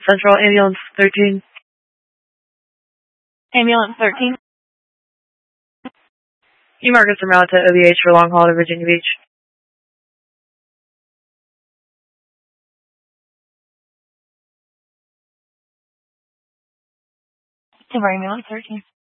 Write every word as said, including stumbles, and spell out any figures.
Central, ambulance thirteen. Ambulance thirteen. E Marcus from out to O V H for long haul to Virginia Beach. To ambulance thirteen.